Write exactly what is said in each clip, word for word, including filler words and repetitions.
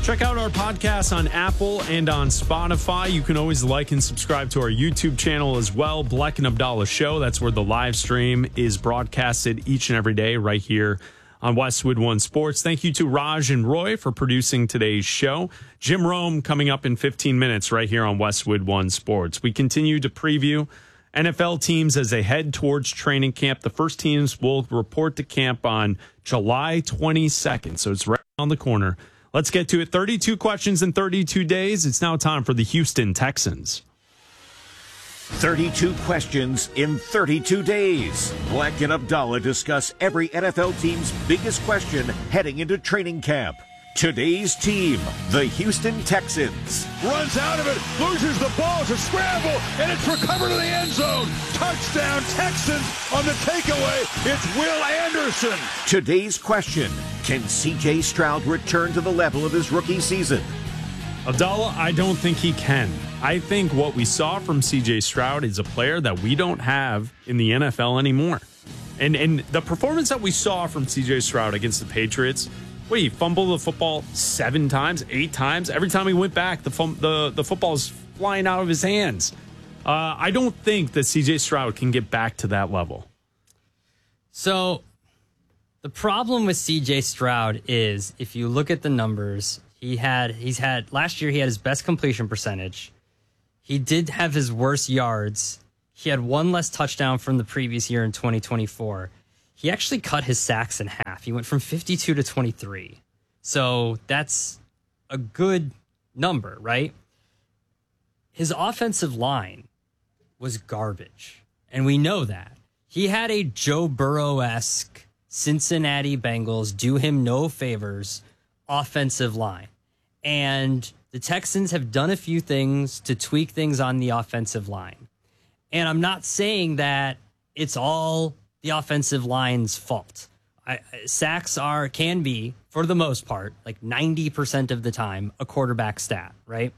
Check out our podcast on Apple and on Spotify. You can always like and subscribe to our YouTube channel as well, Bleck and Abdallah Show. That's where the live stream is broadcasted each and every day right here on Westwood One Sports. Thank you to Raj and Roy for producing today's show. Jim Rome coming up in fifteen minutes right here on Westwood One Sports. We continue to preview N F L teams as they head towards training camp. The first teams will report to camp on July twenty-second, so it's right around the corner. Let's get to it. thirty-two questions in thirty-two days. It's now time for the Houston Texans. thirty-two questions in thirty-two days. Bleck and Abdallah discuss every N F L team's biggest question heading into training camp. Today's team, the Houston Texans. Runs out of it, loses the ball, it's a scramble, and it's recovered in the end zone. Touchdown Texans on the takeaway. It's Will Anderson. Today's question, can C J Stroud return to the level of his rookie season? Abdallah, I don't think he can. I think what we saw from C J Stroud is a player that we don't have in the N F L anymore. And and the performance that we saw from C J Stroud against the Patriots, wait, he fumbled the football seven times, eight times. Every time he went back, the fum- the, the football's flying out of his hands. Uh, I don't think that C J Stroud can get back to that level. So the problem with C J Stroud is if you look at the numbers, he had he's had last year he had his best completion percentage. He did have his worst yards. He had one less touchdown from the previous year in twenty twenty-four. He actually cut his sacks in half. He went from fifty-two to twenty-three. So that's a good number, right? His offensive line was garbage. And we know that. He had a Joe Burrow-esque Cincinnati Bengals do him no favors offensive line. And the Texans have done a few things to tweak things on the offensive line. And I'm not saying that it's all the offensive line's fault. I, sacks are can be, for the most part, like ninety percent of the time, a quarterback stat, right?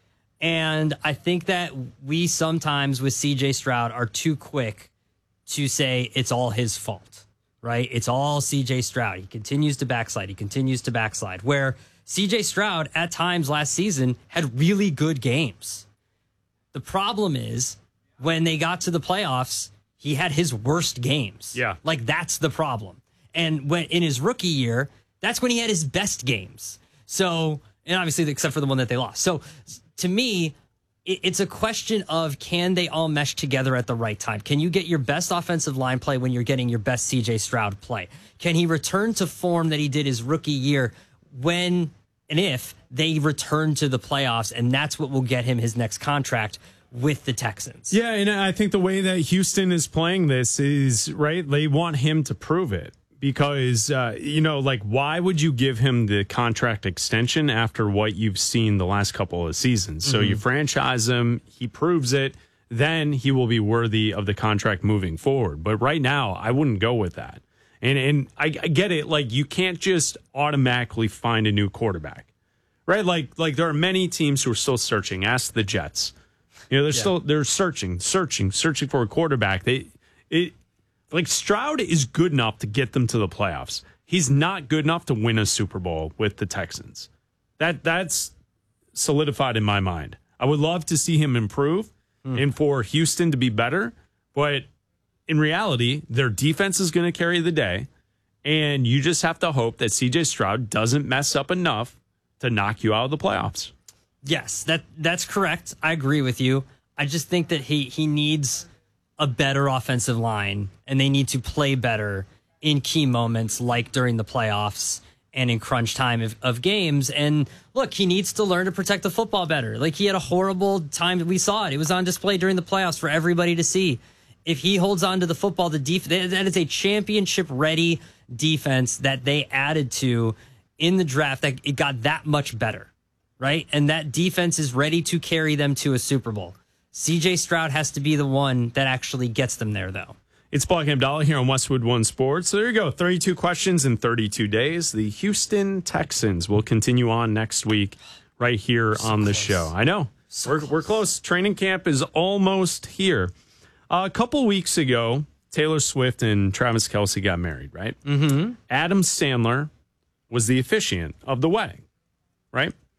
And I think that we sometimes with C J Stroud are too quick to say it's all his fault, right? It's all C J Stroud. He continues to backslide. He continues to backslide. Where C J Stroud at times last season had really good games. The problem is when they got to the playoffs, he had his worst games. Yeah. Like that's the problem. And when in his rookie year, that's when he had his best games. So, and obviously except for the one that they lost. So to me, it's a question of can they all mesh together at the right time? Can you get your best offensive line play when you're getting your best C J Stroud play? Can he return to form that he did his rookie year when and if they return to the playoffs? And that's what will get him his next contract with the Texans. Yeah, and I think the way that Houston is playing this is, right, they want him to prove it. Because, uh, you know, like, why would you give him the contract extension after what you've seen the last couple of seasons? So mm-hmm. you franchise him, he proves it, then he will be worthy of the contract moving forward. But right now, I wouldn't go with that. And and I, I get it, like, you can't just automatically find a new quarterback, right? Like, like there are many teams who are still searching. Ask the Jets. You know, they're yeah. still, they're searching, searching, searching for a quarterback. They, it, Like, Stroud is good enough to get them to the playoffs. He's not good enough to win a Super Bowl with the Texans. That That's solidified in my mind. I would love to see him improve mm. and for Houston to be better. But in reality, their defense is going to carry the day. And you just have to hope that C J Stroud doesn't mess up enough to knock you out of the playoffs. Yes, that that's correct. I agree with you. I just think that he he needs a better offensive line, and they need to play better in key moments like during the playoffs and in crunch time of, of games. And look, he needs to learn to protect the football better. Like, he had a horrible time. We saw it. It was on display during the playoffs for everybody to see. If he holds on to the football, the def- that is a championship-ready defense that they added to in the draft, that it got that much better, right? And that defense is ready to carry them to a Super Bowl. C J Stroud has to be the one that actually gets them there, though. It's Bleck and Abdallah here on Westwood One Sports. So there you go, thirty-two questions in thirty-two days. The Houston Texans will continue on next week right here so on the close. show. I know. So we're, close. we're close. Training camp is almost here. Uh, a couple weeks ago, Taylor Swift and Travis Kelce got married, right? Mm-hmm. Adam Sandler was the officiant of the wedding, right?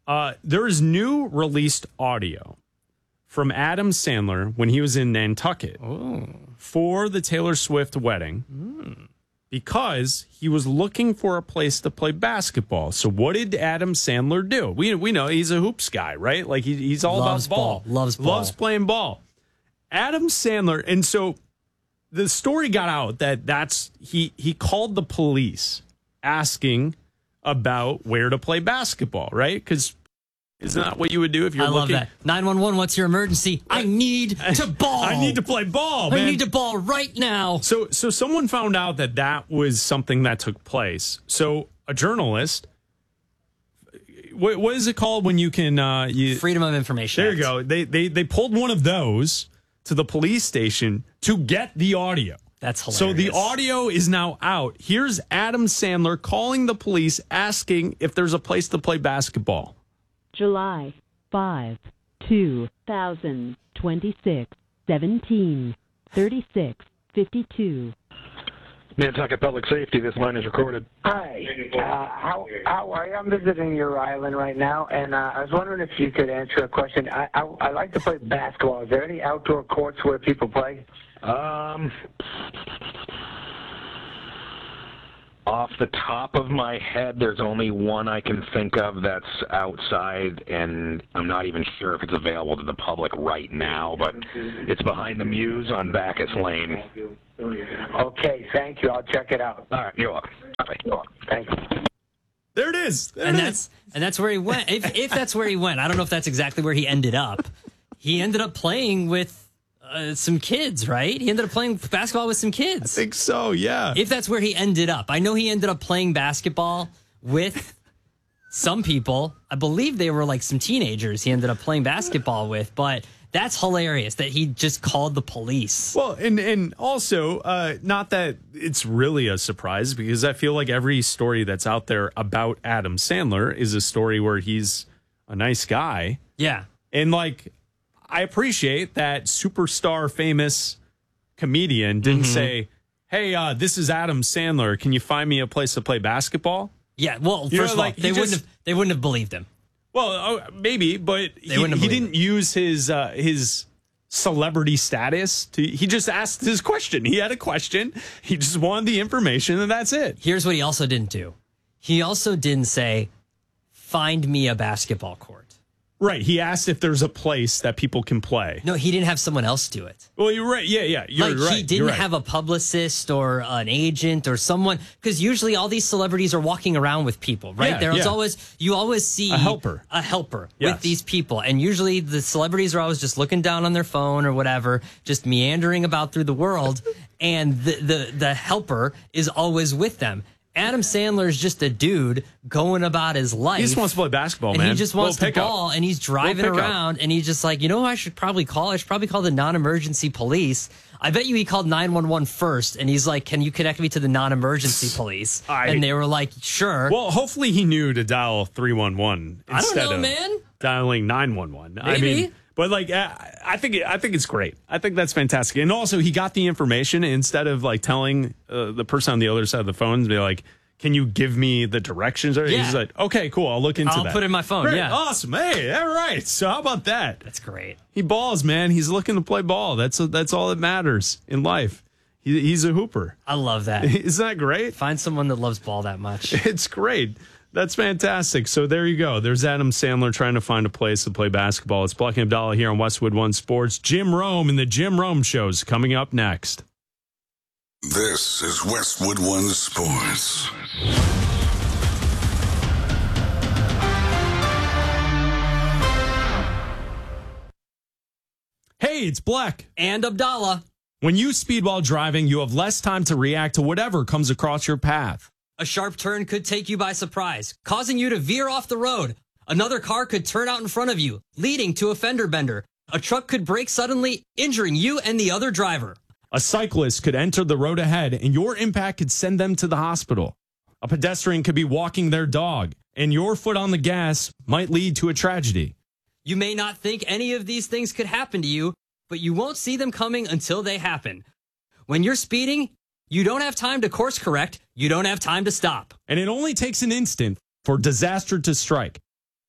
Uh, there is new released audio from Adam Sandler when he was in Nantucket Oh. for the Taylor Swift wedding Mm. because he was looking for a place to play basketball. So what did Adam Sandler do? We we know he's a hoops guy, right? Like he, he's all Loves about ball. ball. Loves ball. Loves playing ball. Adam Sandler, and so the story got out that that's he he called the police asking about where to play basketball, right? Because isn't that what you would do if you're I looking? love that. nine one one, what's your emergency? I need to ball. I need to play ball, man. I need to ball right now. So, so someone found out that that was something that took place. So, a journalist, what, what is it called when you can? Uh, you, Freedom of Information there Act. you go. They they they pulled one of those to the police station to get the audio. That's hilarious. So the audio is now out. Here's Adam Sandler calling the police, asking if there's a place to play basketball. July fifth, two thousand twenty-six, seventeen, thirty-six, fifty-two. Nantucket Public Safety, this line is recorded. Hi, uh, how, how are you? I'm visiting your island right now, and uh, I was wondering if you could answer a question. I, I, I like to play basketball. Is there any outdoor courts where people play? Um, off the top of my head, there's only one I can think of that's outside, and I'm not even sure if it's available to the public right now, but it's behind the Muse on Bacchus Lane. Okay, thank you. I'll check it out. All right, you're welcome. Bye. You're welcome. Thank you. There it is. There and it that's is. and that's where he went. If if that's where he went, I don't know if that's exactly where he ended up. He ended up playing with uh, some kids, right? He ended up playing basketball with some kids. I think so. Yeah. If that's where he ended up, I know he ended up playing basketball with some people. I believe they were like some teenagers. He ended up playing basketball with, but. That's hilarious that he just called the police. Well, and and also, uh, not that it's really a surprise because I feel like every story that's out there about Adam Sandler is a story where he's a nice guy. Yeah. And like, I appreciate that superstar famous comedian didn't Mm-hmm. say, hey, uh, this is Adam Sandler. Can you find me a place to play basketball? Yeah. Well, You first know, of all, like, he they wouldn't just- have they wouldn't have believed him. Well, uh, maybe, but he, wouldn't have he believed didn't use his uh, his celebrity status. To, he just asked his question. He had a question. He just wanted the information, and that's it. Here's what he also didn't do. He also didn't say, find me a basketball court. Right. He asked if there's a place that people can play. No, he didn't have someone else do it. Well, you're right. Yeah, yeah. You're like right. he didn't You're right. have a publicist or an agent or someone, because usually all these celebrities are walking around with people, right? Yeah, There's yeah. always you always see A helper. a helper Yes. with these people, and usually the celebrities are always just looking down on their phone or whatever, just meandering about through the world, and the the the helper is always with them. Adam Sandler is just a dude going about his life. He just wants to play basketball, and man. he just wants Little to pickup. ball, and he's driving Little pickup. around, and he's just like, you know who I should probably call? I should probably call the non-emergency police. I bet you he called nine one one first, and he's like, can you connect me to the non-emergency police? I- and they were like, sure. Well, hopefully he knew to dial three one one I don't instead know, of man. dialing nine one one. I Maybe. mean, but like, I I think I think it's great. I think that's fantastic. And also, he got the information instead of like telling uh, the person on the other side of the phone to be like, can you give me the directions? Or Yeah. He's like, okay, cool. I'll look into I'll that. put it in my phone, Great, yeah. Awesome. Hey, all right. So how about that? That's great. He balls, man. He's looking to play ball. That's that's all that matters in life. He, he's a hooper. I love that. Isn't that great? Find someone that loves ball that much. It's great. That's fantastic. So there you go. There's Adam Sandler trying to find a place to play basketball. It's Black and Abdallah here on Westwood One Sports. Jim Rome and the Jim Rome Show's coming up next. This is Westwood One Sports. Hey, it's Black. And Abdallah, When you speed while driving, you have less time to react to whatever comes across your path. a sharp turn could take you by surprise, causing you to veer off the road. Another car could turn out in front of you, leading to a fender bender. A truck could brake suddenly, injuring you and the other driver. A cyclist could enter the road ahead, and your impact could send them to the hospital. A pedestrian could be walking their dog, and your foot on the gas might lead to a tragedy. You may not think any of these things could happen to you, but you won't see them coming until they happen. When you're speeding, you don't have time to course correct. You don't have time to stop. And it only takes an instant for disaster to strike.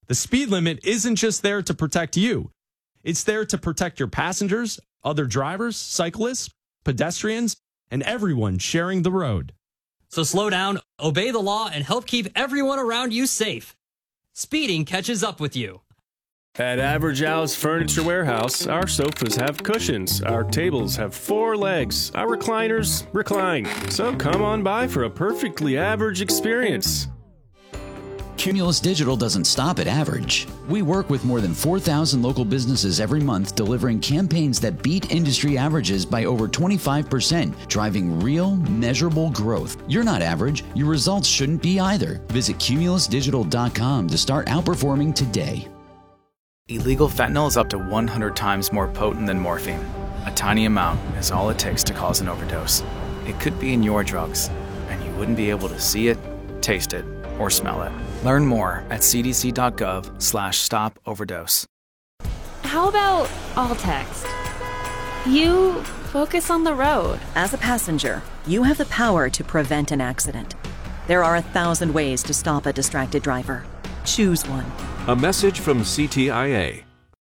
The speed limit isn't just there to protect you. It's there to protect your passengers, other drivers, cyclists, pedestrians, and everyone sharing the road. So slow down, obey the law, and help keep everyone around you safe. Speeding catches up with you. At Average Al's Furniture Warehouse, our sofas have cushions, our tables have four legs, our recliners recline. So come on by for a perfectly average experience. Cumulus Digital doesn't stop at average. We work with more than four thousand local businesses every month, delivering campaigns that beat industry averages by over twenty-five percent, driving real, measurable growth. You're not average. Your results shouldn't be either. Visit cumulus digital dot com to start outperforming today. Illegal fentanyl is up to one hundred times more potent than morphine. A tiny amount is all it takes to cause an overdose. It could be in your drugs, and you wouldn't be able to see it, taste it, or smell it. Learn more at c d c dot gov slash stop overdose. How about all text? You focus on the road. As a passenger, you have the power to prevent an accident. There are a thousand ways to stop a distracted driver. Choose one. A message from C T I A.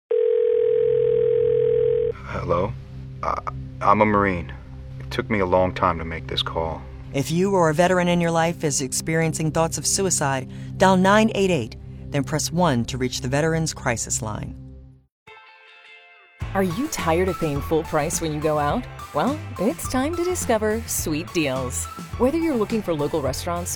Hello? Uh, I'm a Marine. It took me a long time to make this call. If you or a veteran in your life is experiencing thoughts of suicide, dial nine eight eight, then press one to reach the Veterans Crisis Line. Are you tired of paying full price when you go out? Well, it's time to discover Sweet Deals. Whether you're looking for local restaurants